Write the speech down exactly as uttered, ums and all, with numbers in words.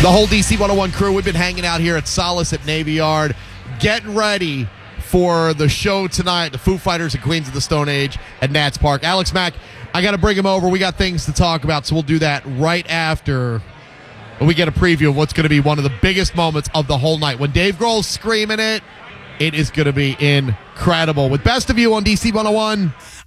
The whole D C one oh one crew, we've been hanging out here at Solace at Navy Yard, getting ready for the show tonight, the Foo Fighters and Queens of the Stone Age at Nats Park. Alex Mack, I got to bring him over. We got things to talk about, so we'll do that right after we get a preview of what's going to be one of the biggest moments of the whole night. When Dave Grohl's screaming it, it is going to be incredible. With Best of You on D C one oh one,